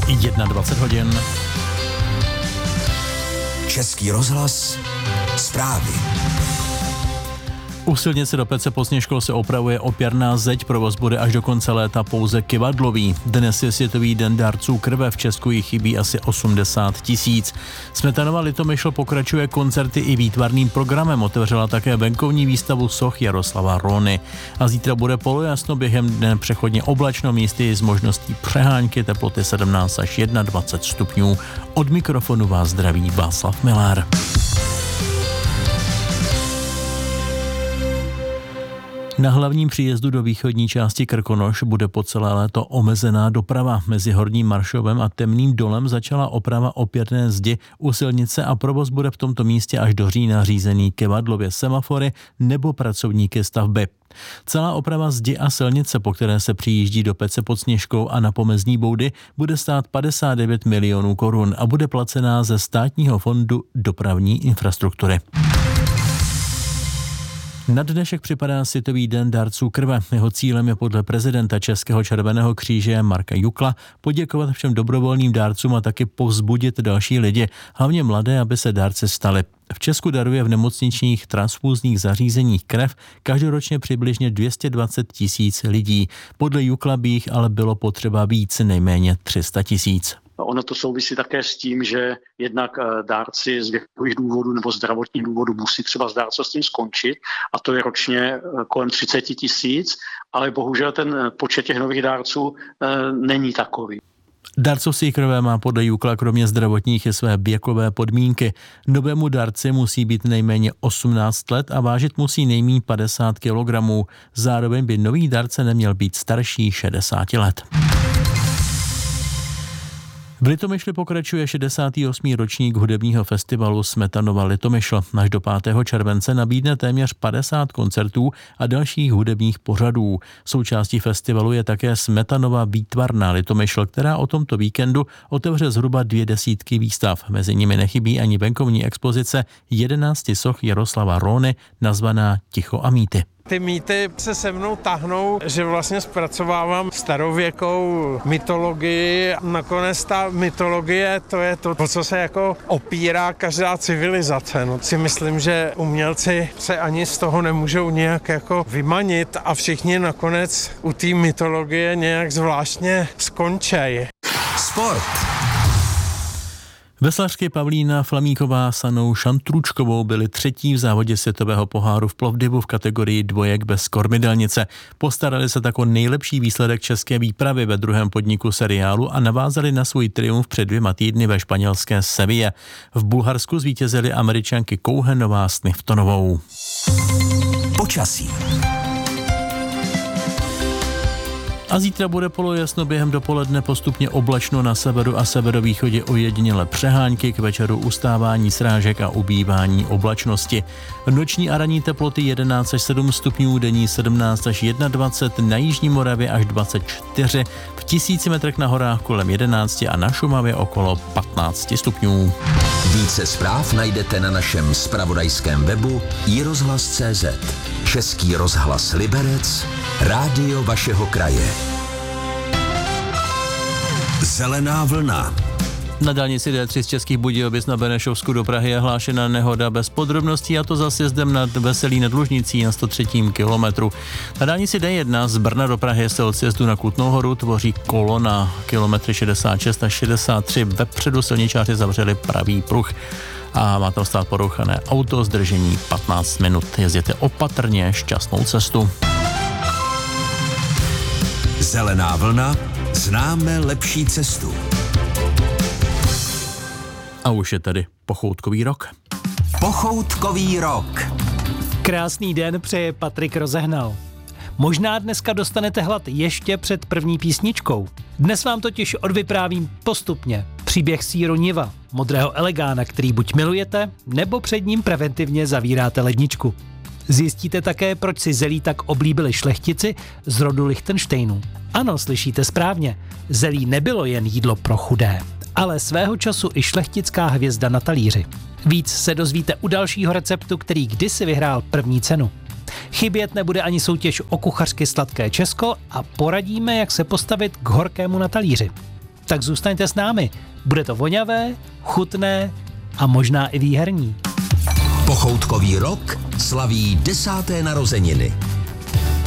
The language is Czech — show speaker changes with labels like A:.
A: 21 hodin.
B: Český rozhlas, zprávy.
A: U silnice do Pece pod Sněžkou se opravuje opěrná zeď, provoz bude až do konce léta pouze kyvadlový. Dnes je Světový den dárců krve, v Česku jich chybí asi 80 000. Smetanova Litomyšl pokračuje koncerty i výtvarným programem, otevřela také venkovní výstavu soch Jaroslava Róny. A zítra bude polojasno, během dne přechodně oblačno, místy s možností přehánky, teploty 17 až 21 stupňů. Od mikrofonu vás zdraví Václav Milár. Na hlavním příjezdu do východní části Krkonoš bude po celé léto omezená doprava. Mezi Horním Maršovem a Temným dolem začala oprava opěrné zdi u silnice a provoz bude v tomto místě až do října řízený kyvadlově semafory nebo pracovníky stavby. Celá oprava zdi a silnice, po které se přijíždí do Pece pod Sněžkou a na pomezní boudy, bude stát 59 milionů korun a bude placená ze Státního fondu dopravní infrastruktury. Na dnešek připadá Světový den dárců krve. Jeho cílem je podle prezidenta Českého červeného kříže Marka Jukla poděkovat všem dobrovolným dárcům a taky povzbudit další lidi, hlavně mladé, aby se dárci stali. V Česku daruje v nemocničních transfúzních zařízeních krev každoročně přibližně 220 000 lidí. Podle Jukla by jich ale bylo potřeba víc, nejméně 300 000.
C: Ono to souvisí také s tím, že jednak dárci z věkových důvodů nebo zdravotních důvodů musí třeba s dárcovstvím skončit a to je ročně kolem 30 000, ale bohužel ten počet těch nových dárců není takový.
A: Dárcovství krve má podle Jukla kromě zdravotních i své věkové podmínky. Novému dárci musí být nejméně 18 let a vážit musí nejméně 50 kg. Zároveň by nový dárce neměl být starší 60 let. V Litomyšli pokračuje 68. ročník hudebního festivalu Smetanova Litomyšl. Až do 5. července nabídne téměř 50 koncertů a dalších hudebních pořadů. Součástí festivalu je také Smetanova výtvarná Litomyšl, která o tomto víkendu otevře zhruba 200 výstav. Mezi nimi nechybí ani venkovní expozice 11 soch Jaroslava Róny, nazvaná Ticho a mýty.
D: Ty mýty se mnou tahnou, že vlastně zpracovávám starověkou mytologii. Nakonec ta mytologie, to je to, o co se jako opírá každá civilizace. No, si myslím, že umělci se ani z toho nemůžou nějak jako vymanit a všichni nakonec u té mytologie nějak zvláštně skončej.
B: Sport.
A: Veslařky Pavlína Flamíková s Anou Šantručkovou byly třetí v závodě světového poháru v Plovdivu v kategorii dvojek bez kormidelnice. Postarali se tak o nejlepší výsledek české výpravy ve druhém podniku seriálu a navázali na svůj triumf před 2 týdny ve španělské Seville. V Bulharsku zvítězily Američanky Kouhenová s Niftonovou.
B: Počasí.
A: A zítra bude polojasno, během dopoledne postupně oblačno, na severu a severovýchodě ojediněle přehánky, k večeru ustávání srážek a ubývání oblačnosti. Noční a ranní teploty 11 až 7 stupňů, denní 17 až 21, na jižní Moravě až 24, v 1000 metrech na horách kolem 11 a na Šumavě okolo 15 stupňů.
B: Více zpráv najdete na našem zpravodajském webu iRozhlas.cz. Český rozhlas Liberec, rádio vašeho kraje. Zelená vlna.
A: Na dálnici D3 z Českých Budějovic na Benešovsku do Prahy je hlášena nehoda bez podrobností, a to za sjezdem nad Veselí nad Lužnicí na 103. kilometru. Na dálnici D1 z Brna do Prahy se od sjezdu na Kutnou Horu tvoří kolona kilometry 66 až 63. Vepředu silničáři zavřeli pravý pruh a má tam stát porouchané auto, zdržení 15 minut. Jezděte opatrně, šťastnou cestu.
B: Zelená vlna, známe lepší cestu.
A: A už je tady pochoutkový rok.
B: Pochoutkový rok.
E: Krásný den přeje Patrik Rozehnal. Možná dneska dostanete hlad ještě před první písničkou. Dnes vám totiž odvyprávím postupně příběh sýru Niva, modrého elegána, který buď milujete, nebo před ním preventivně zavíráte ledničku. Zjistíte také, proč si zelí tak oblíbili šlechtici z rodu Lichtenštejnů. Ano, slyšíte správně, zelí nebylo jen jídlo pro chudé, ale svého času i šlechtická hvězda na talíři. Víc se dozvíte u dalšího receptu, který kdysi vyhrál první cenu. Chybět nebude ani soutěž o kuchařky Sladké Česko a poradíme, jak se postavit k horkému na talíři. Tak zůstaňte s námi. Bude to voňavé, chutné a možná i výherní.
B: Pochoutkový rok slaví 10. narozeniny.